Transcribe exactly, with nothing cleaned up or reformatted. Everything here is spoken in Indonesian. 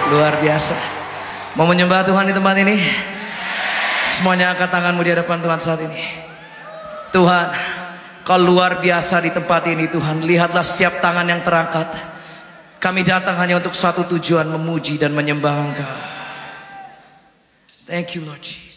Luar biasa. Mau menyembah Tuhan di tempat ini? Semuanya angkat tanganmu di hadapan Tuhan saat ini. Tuhan, Kau luar biasa di tempat ini Tuhan. Lihatlah setiap tangan yang terangkat. Kami datang hanya untuk satu tujuan, memuji dan menyembah Engkau. Thank you Lord Jesus.